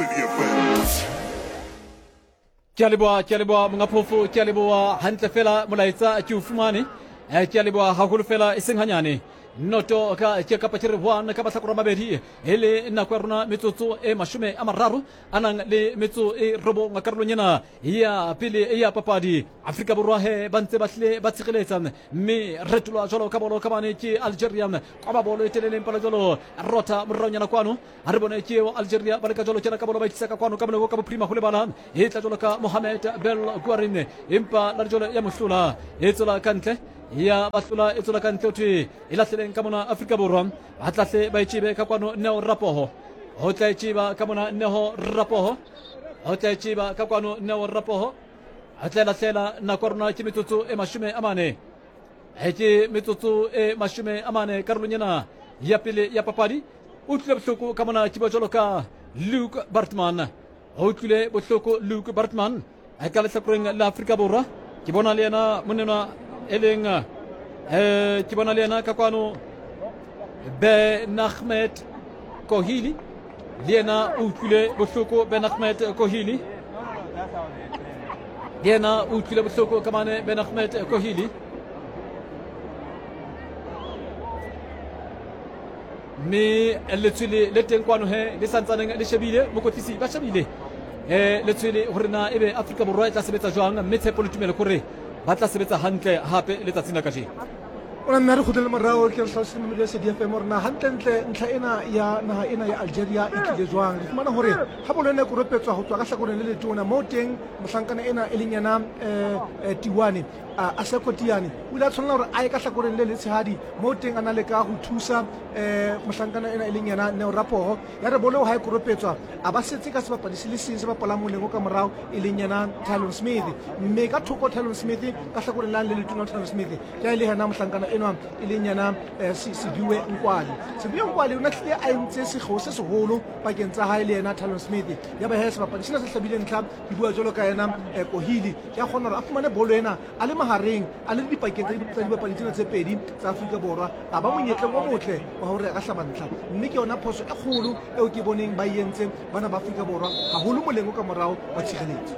ke a leboha ke a leboha monga phofo ke a leboha hantle fela molaetsa ke o fumane ke a leboha haholo fela e seng hanyane noto ka ke ka patire one ka mahlakore a mabedi ele nako ya rona metsotso e mashome a mararo anang le metso e robo nga karolo nyena ya pele ya papadi Afrika Borwa he ba ntse ba hle ba tshireletsa mme re tulwa jwalo ka bolo ka bane ke Algeria ka ba bolo e telele mpala jwalo rota moraunyana kwano a re bone ke Algeria ba le ka jwalo tjena ka bolo ba itsa ka kwano ka bolo ka boprima ho le bala e tla jwalo ka Mohamed Bel Guarin empa la jwalo ya mohlula e tsola kantle ya bahlula e tsola kantle uthi ilahleleng ka mona Afrika Borwa ba tlahle ba ithibe ka kwano Neo Rapoho ho tla ithiba ka mona Neo Rapoho ho tla ithiba ka kwano Neo Rapoho a tla lahlela na korona ke metsotso e mashome a mane e ke metsotso e mashome a mane karolo nyena ya pele ya papadi o tlile bohloko ka mona ke ba jwalo ka Luke Bartman o tlile bohloko Luke Bartman a ka lehlakoreng la Afrika Borwa ke bona le yena monena eleng eh ke bona le yena ka kwano Ben Ahmed Kohili le yena o tlile bohloko Ben Ahmed Kohili yena o utlwile bohloko ka mane Ben Ahmed Kohili mme letswele le teng kwano he le santsaneng le shebile mokotlisi ba shebile eh letswele hore na ebe Afrika Borwa e tla sebetsa jwang mme Tshepo le Tumelo kore ba tla sebetsa hantle hape le tsatsing la kajeno ona mme re khutlela morao ke hlalosa mo le S D F M rena hantle ntlha ena ya naha ena ya Algeria e tlile jwang re fumana hore ha bolone go ropetswa ho tswa ka hlakoreng le letona mo teng mohlankana ena e leng yana eh Tiwane a Sekotiane o ile a tshwanela hore a e ka hlakoreng le letshehadi mo teng ana le ka ho thusa eh mohlankana ena e leng yana Neo Rapoho ya re bolo ha e go ropetswa a ba setse ka sebapadi se le seng se bapala molengo ka morao e leng yana Talon Smith mme ka thoko Talon Smith ka hlakoreng la le letona Talon Smith ya ile hana mohlankana enwa e leng yana Sibiwe Nkwali Sibiwe Nkwali o natlile a entse segho se seholo pakeng tsa hae le yena Talon Smith ya ba he sebapadi sena se hlabile ntlha di bua jolo ka yena Kohili ya khona hore a fumane bolo ena a le mahareng a le dipakeng tsa dibapadi tsena tse pedi tsa Afrika Borwa a ba monyetleng wa motle wa hore a ka hlaba ntlha mme ke yona phoso e kgolo eo ke boneng ba yentse bana ba Afrika Borwa haholo molengo ka morao wa tshireletso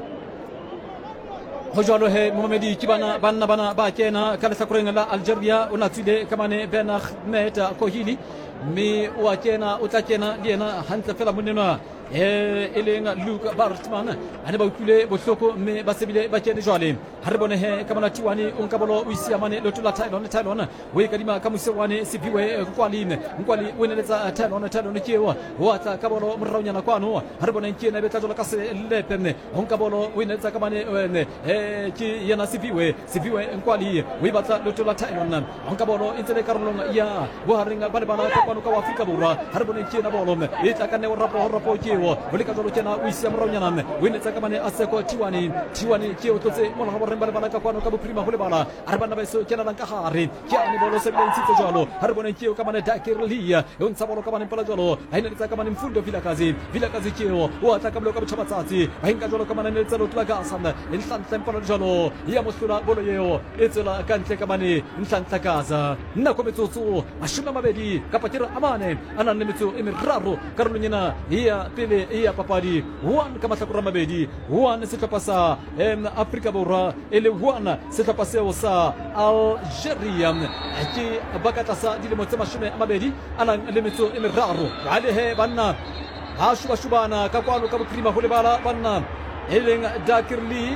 ho jwalo he Mohamedi ke bana banna bana ba kena ka lehlakoreng la Algeria o natswile ka mane Ben Ahmed Kohili mme o a kena o tla kena le yena hantle fela monenwa eh eleng Luke Bartman ane ba utlwile bohloko mme ba sebile ba kene jwale ha re bone he ka mona Tiwane o nka bolo o isia mane lotola Tylon Tylon o e kadima ka Musewane Sibiwe Nkwali Nkwali o neletsa Tylon Tylon kewa o atla ka bolo moraunyana kwano ha re bone kena betla jola ka se lepemme o nka bolo o neletsa ka mane eh ke yana Sibiwe Sibiwe Nkwali o batla lotola Tylon o nka bolo intsele karolong ya bo haringa bana bana ka kwano ka Afrika Borwa ha re bone kena bolo e tla ka ne rapo rapo ke o le ka jolo tjena o isia moraunyana o netsa ka mane a seko Tiwane Tiwane ke o tlotse mola go reng bana bana ka kwano ka boprima go le bana a re bana ba so kena ka gare ke ane bolo se bile ntse jalo ha re bone ke o ka mane Dakirlia o ntsa bolo ka mane pala jalo ha ine netsa ka mane Mfundo Vilakazi Vilakazi ke o o atla ka bolo ka botshabatsatsi ha inka jalo ka mane netsa lo tla ka sana inhlanhla pala jalo ya mohlula bolo yeo e tsela ka ntle ka mane inhlanhla kaza nna ko metsotso mashome mabedi ka patira amane ana le metso e meraro karolonyana ya pele ya papadi one ka mahlakora mabedi one setlhopha sa Afrika Borwa ele one setlhopha seo sa Algeria ke bakata sa dilemo tse mashome mabedi ana le metso e meraro ale he banna ha shuba shubana ka kwano ka boprima ho le bala banna eleng Dakirli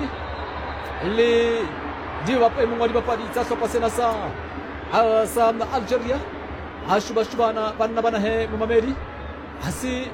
le di ba pe mongwa di bapadi tsa setlhopha sena sa sa Algeria ha shuba shubana banna bana he Mohamedi hasi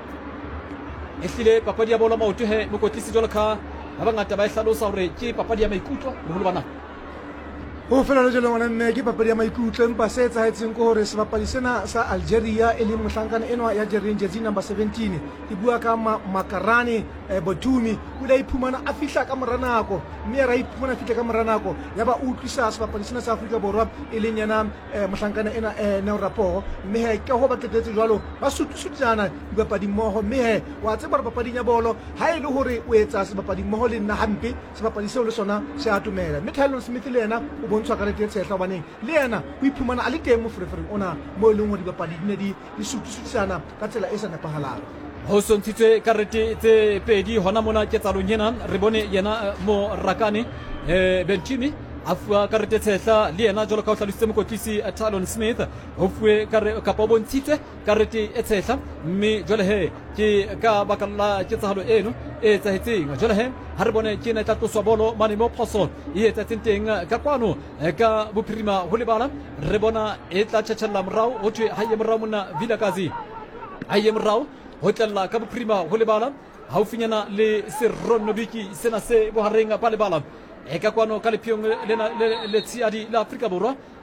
ehlile papadi ya bola maoto he mokotlisi jwalo ka ba bangata ba e hlalosa hore ke papadi ya maikutlo boholo bana ho fela le jelo ngwana mme ke papadi ya maikutlo empa se etsaetseng ko hore sebapadi sena sa Algeria e leng mohlankana enwa ya jereng jersey number seventeen ke bua ka Makarane Botumi o ile a iphumana a fihla ka mora nako mme ya ra iphumana fihla ka mora nako ya ba utlwisa sebapadi sena sa Afrika Borwa e leng yana mohlankana ena Neo Rapoho mme he ka ho ba tletse jwalo ba sutusutsana dibapadi mmoho mme he wa tseba re papading ya bolo ha e le hore o etsa sebapadi mmoho le nna hampe sebapadi seo le sona se atumela mme Tylon Smith le yena o bontshwa ka re tshehla baneng le yena o iphumana a le teng mo frefereng ona mo e leng hore dibapadi di ne di sutusutsana ka tsela e sa nepahalang ho sontshitswe karete tse pedi hona mona ke tsalong yena re bone yena mo Rakane eh Benchimi a fua karete tshehla le yena jolo ka o hlalositse mokotlisi Talon Smith ho fue ka pa bontshitswe karete e tshehla mme jole he ke ka bakalla ke tsahalo eno e tsahetseng jole he ha re bone ke na tla tloswa bolo mane mo phoso e etsa tenteng ka kwano ka bophirima ho le bala re bona e tla tshetsella morao ho thwe ha ye morao mona Vilakazi ha ye morao ho tlella ka bophirima ho le bala haufinyana le Seronobiki sena se bohareng pa le bala e ka kwano ka lephiong lena le tsiadi la Afrika Borwa